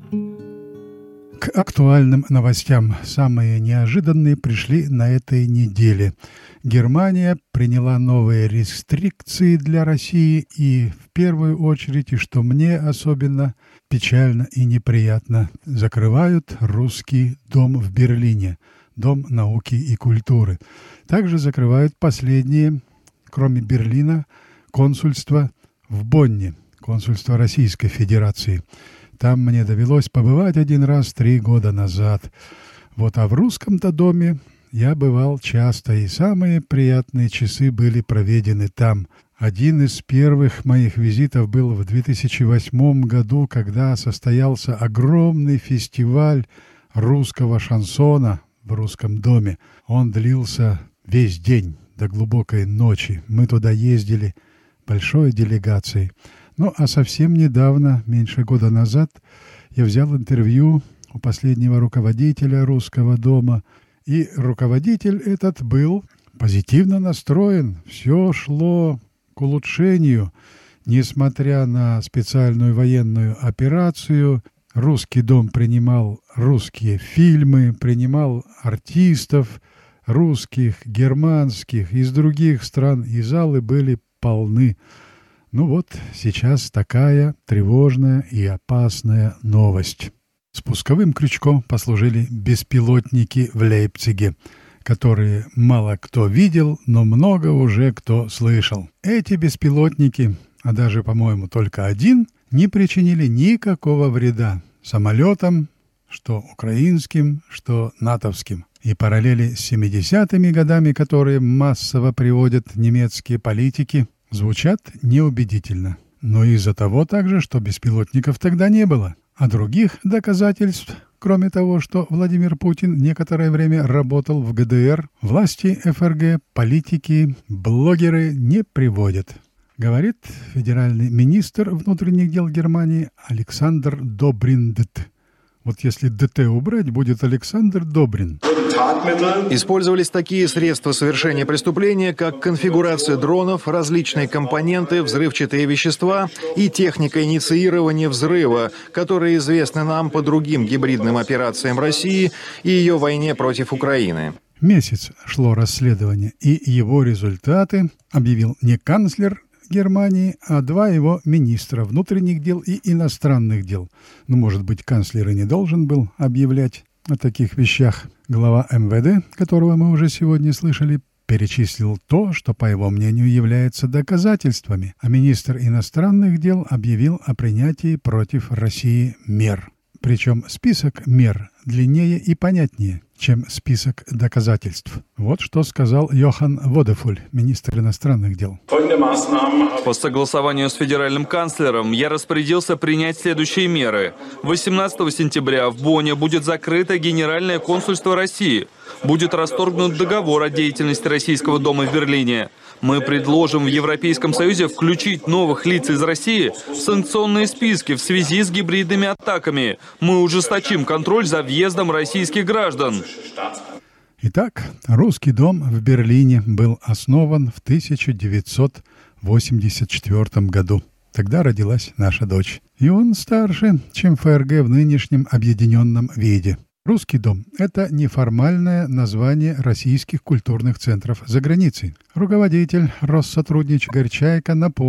К актуальным новостям. Самые неожиданные пришли на этой неделе. Германия приняла новые рестрикции для России и, в первую очередь, и что мне особенно печально и неприятно, закрывают русский дом в Берлине, Дом науки и культуры. Также закрывают последние, кроме Берлина, консульство в Бонне, консульство Российской Федерации. Там мне довелось побывать один раз 3 года назад. А в русском-то доме я бывал часто, и самые приятные часы были проведены там. Один из первых моих визитов был в 2008 году, когда состоялся огромный фестиваль русского шансона в русском доме. Он длился весь день, до глубокой ночи. Мы туда ездили большой делегацией. А совсем недавно, меньше года назад, я взял интервью у последнего руководителя русского дома. И руководитель этот был позитивно настроен. Все шло к улучшению. Несмотря на специальную военную операцию, русский дом принимал русские фильмы, принимал артистов русских, германских, из других стран, и залы были полны. Сейчас такая тревожная и опасная новость. Спусковым крючком послужили беспилотники в Лейпциге, которые мало кто видел, но много уже кто слышал. Эти беспилотники, а даже, по-моему, только один, не причинили никакого вреда самолетам, что украинским, что натовским. И параллели с 70-ми годами, которые массово приводят немецкие политики, звучат неубедительно. Но из-за того также, что беспилотников тогда не было. А других доказательств, кроме того, что Владимир Путин некоторое время работал в ГДР, власти ФРГ, политики, блогеры не приводят. Говорит федеральный министр внутренних дел Германии Александр Добриндт. Если ДТ убрать, будет Александр Добрин. Использовались такие средства совершения преступления, как конфигурация дронов, различные компоненты, взрывчатые вещества и техника инициирования взрыва, которые известны нам по другим гибридным операциям России и ее войне против Украины. Месяц шло расследование, и его результаты объявил не канцлер Германии, а 2 его министра внутренних дел и иностранных дел. Может быть, канцлер и не должен был объявлять о таких вещах. Глава МВД, которого мы уже сегодня слышали, перечислил то, что, по его мнению, является доказательствами, а министр иностранных дел объявил о принятии против России мер. Причем список мер длиннее и понятнее, чем список доказательств. Что сказал Йохан Водефуль, министр иностранных дел. По согласованию с федеральным канцлером я распорядился принять следующие меры. 18 сентября в Бонне будет закрыто Генеральное консульство России. Будет расторгнут договор о деятельности Российского дома в Берлине. Мы предложим в Европейском Союзе включить новых лиц из России в санкционные списки в связи с гибридными атаками. Мы ужесточим контроль за въездом российских граждан. Итак, русский дом в Берлине был основан в 1984 году. Тогда родилась наша дочь. И он старше, чем ФРГ в нынешнем объединенном виде. Русский дом – это неформальное название российских культурных центров за границей. Руководитель Россотрудничества Горчайка напомнил,